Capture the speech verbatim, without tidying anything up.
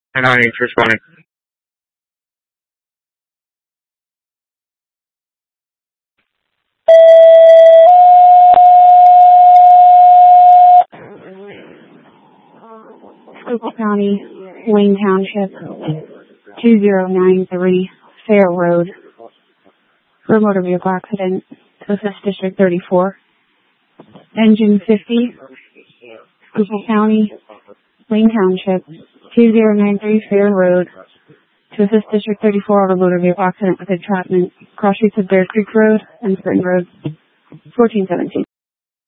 And I ain't responding. Schuylkill County, Wayne Township, two zero nine three, Fair Road. For a motor vehicle accident to assist District thirty-four. Engine fifty, Schuylkill County, Wayne Township, two zero nine three, Fair Road. To assist District thirty-four on a motor vehicle accident with entrapment. Cross streets of Bear Creek Road and Spring Road, fourteen seventeen.